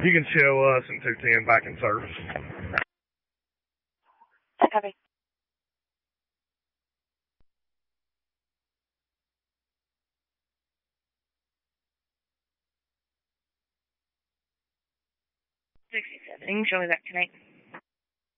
You can show us in 210 back in service. Copy. You can show me back tonight.